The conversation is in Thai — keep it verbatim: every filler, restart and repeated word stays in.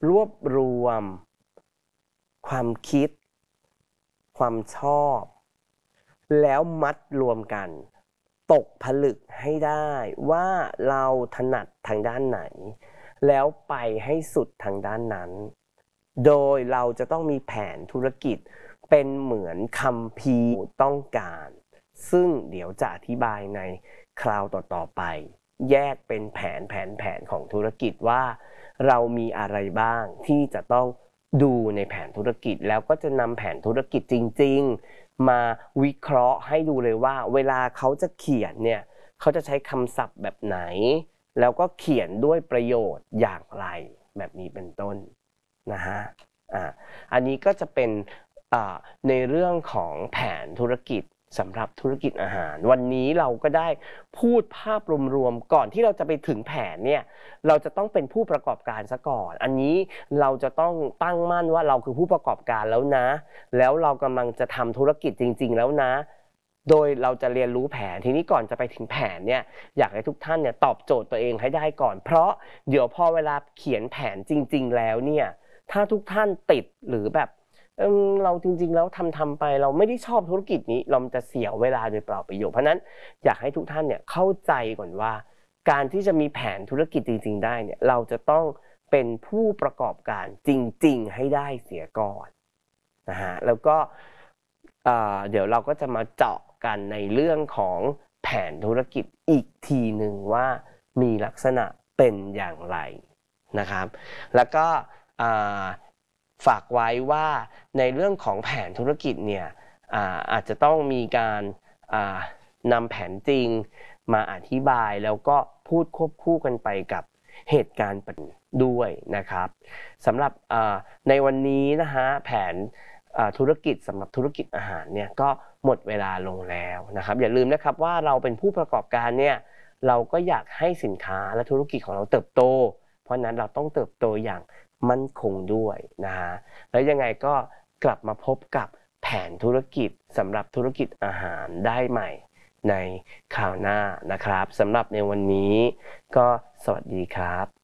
รวบรวมความคิดความชอบแล้วมัดรวมกันตกผลึกให้ได้ว่าเราถนัดทางด้านไหนแล้วไปให้สุดทางด้านนั้นโดยเราจะต้องมีแผนธุรกิจเป็นเหมือนคัมภีร์ต้องการซึ่งเดี๋ยวจะอธิบายในคราวต่อๆไปแยกเป็นแผนแผนแผนของธุรกิจว่าเรามีอะไรบ้างที่จะต้องดูในแผนธุรกิจแล้วก็จะนำแผนธุรกิจจริงๆมาวิเคราะห์ให้ดูเลยว่าเวลาเขาจะเขียนเนี่ยเขาจะใช้คำศัพท์แบบไหนแล้วก็เขียนด้วยประโยชน์อย่างไรแบบนี้เป็นต้นนะฮะอ่าอันนี้ก็จะเป็นอ่าในเรื่องของแผนธุรกิจสำหรับธุรกิจอาหารวันนี้เราก็ได้พูดภาพรวมๆก่อนที่เราจะไปถึงแผนเนี่ยเราจะต้องเป็นผู้ประกอบการซะก่อนอันนี้เราจะต้องตั้งมั่นว่าเราคือผู้ประกอบการแล้วนะแล้วเรากำลังจะทำธุรกิจจริงๆแล้วนะโดยเราจะเรียนรู้แผนทีนี้ก่อนจะไปถึงแผนเนี่ยอยากให้ทุกท่านเนี่ยตอบโจทย์ตัวเองให้ได้ก่อนเพราะเดี๋ยวพอเวลาเขียนแผนจริงๆแล้วเนี่ยถ้าทุกท่านติดหรือแบบเออเราจริงๆแล้วทำทำไปเราไม่ได้ชอบธุรกิจนี้เราจะเสียเวลาโดยเปล่าประโยชน์เพราะนั้นอยากให้ทุกท่านเนี่ยเข้าใจก่อนว่าการที่จะมีแผนธุรกิจจริงๆได้เนี่ยเราจะต้องเป็นผู้ประกอบการจริงๆให้ได้เสียก่อนนะฮะแล้วก็เดี๋ยวเราก็จะมาเจาะกันในเรื่องของแผนธุรกิจอีกทีหนึ่งว่ามีลักษณะเป็นอย่างไรนะครับแล้วก็ฝากไว้ว่าในเรื่องของแผนธุรกิจเนี่ย อาอาจจะต้องมีการนำแผนจริงมาอธิบายแล้วก็พูดควบคู่กันไปกับเหตุการณ์ด้วยนะครับสำหรับในวันนี้นะฮะแผนธุรกิจสำหรับธุรกิจอาหารเนี่ยก็หมดเวลาลงแล้วนะครับอย่าลืมนะครับว่าเราเป็นผู้ประกอบการเนี่ยเราก็อยากให้สินค้าและธุรกิจของเราเติบโตเพราะนั้นเราต้องเติบโตอย่างมั่นคงด้วยนะฮะแล้วยังไงก็กลับมาพบกับแผนธุรกิจสำหรับธุรกิจอาหารได้ใหม่ในคราวหน้านะครับสำหรับในวันนี้ก็สวัสดีครับ